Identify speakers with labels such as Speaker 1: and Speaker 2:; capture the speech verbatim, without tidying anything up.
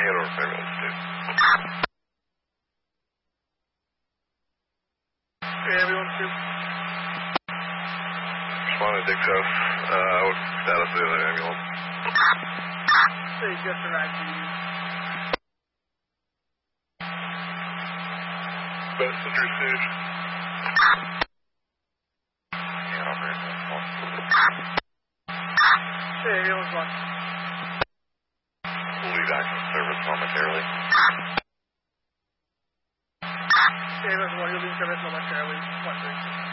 Speaker 1: hand over ambulance, please.
Speaker 2: Ambulance two.
Speaker 1: Respond to Dick's house. Uh, what's the status of the other ambulance?
Speaker 2: They just arrived to you.
Speaker 1: Messenger station.
Speaker 3: Yeah, operator.
Speaker 2: Hey, ambulance one.
Speaker 3: We'll leave active service momentarily.
Speaker 2: Ambulance one, you'll leave service momentarily. One three.